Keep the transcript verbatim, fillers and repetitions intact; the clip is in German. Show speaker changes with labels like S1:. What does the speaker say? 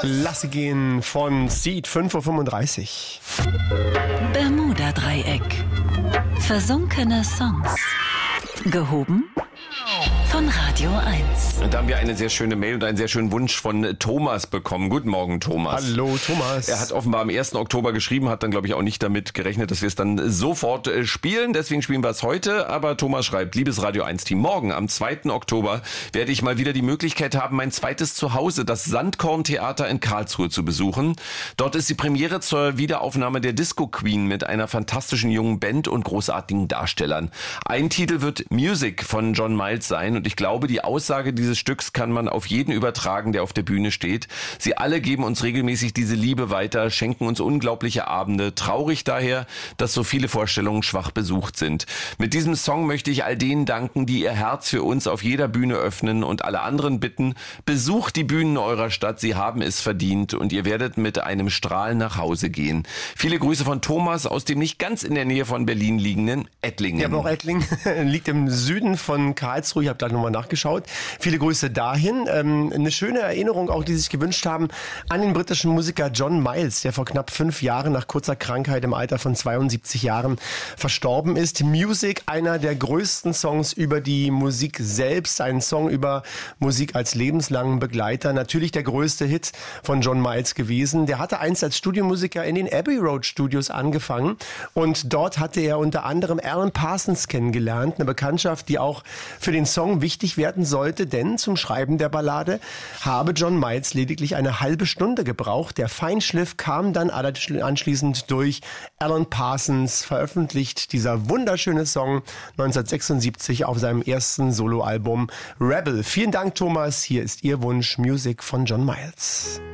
S1: Lasse gehen von Seed, fünf Uhr fünfunddreißig.
S2: Bermuda-Dreieck. Versunkene Songs. Gehoben von Radio eins.
S3: Und da haben wir eine sehr schöne Mail und einen sehr schönen Wunsch von Thomas bekommen. Guten Morgen, Thomas.
S1: Hallo, Thomas.
S3: Er hat offenbar am ersten Oktober geschrieben, hat dann, glaube ich, auch nicht damit gerechnet, dass wir es dann sofort äh, spielen. Deswegen spielen wir es heute. Aber Thomas schreibt, liebes Radio eins Team, morgen am zweiten Oktober werde ich mal wieder die Möglichkeit haben, mein zweites Zuhause, das Sandkorn-Theater in Karlsruhe, zu besuchen. Dort ist die Premiere zur Wiederaufnahme der Disco Queen mit einer fantastischen jungen Band und großartigen Darstellern. Ein Titel wird Music von John Miles sein und ich glaube, die Aussage dieses Stücks kann man auf jeden übertragen, der auf der Bühne steht. Sie alle geben uns regelmäßig diese Liebe weiter, schenken uns unglaubliche Abende. Traurig daher, dass so viele Vorstellungen schwach besucht sind. Mit diesem Song möchte ich all denen danken, die ihr Herz für uns auf jeder Bühne öffnen und alle anderen bitten, besucht die Bühnen eurer Stadt, sie haben es verdient und ihr werdet mit einem Strahl nach Hause gehen. Viele Grüße von Thomas aus dem nicht ganz in der Nähe von Berlin liegenden Ettlingen.
S1: Ja, aber auch Ettlingen liegt im Süden von Karlsruhe. Ich habe da nochmal nachgeschaut. Viele Grüße dahin. Ähm, eine schöne Erinnerung auch, die sich gewünscht haben an den britischen Musiker John Miles, der vor knapp fünf Jahren nach kurzer Krankheit im Alter von zweiundsiebzig Jahren verstorben ist. Music, einer der größten Songs über die Musik selbst, ein Song über Musik als lebenslangen Begleiter. Natürlich der größte Hit von John Miles gewesen. Der hatte einst als Studiomusiker in den Abbey Road Studios angefangen und dort hatte er unter anderem Alan Parsons kennengelernt. Eine Bekanntschaft, die auch für den Song wichtig werden sollte, denn zum Schreiben der Ballade habe John Miles lediglich eine halbe Stunde gebraucht. Der Feinschliff kam dann anschließend durch Alan Parsons, veröffentlicht dieser wunderschöne Song neunzehnhundertsechsundsiebzig auf seinem ersten Soloalbum Rebel. Vielen Dank, Thomas. Hier ist Ihr Wunsch, Music von John Miles.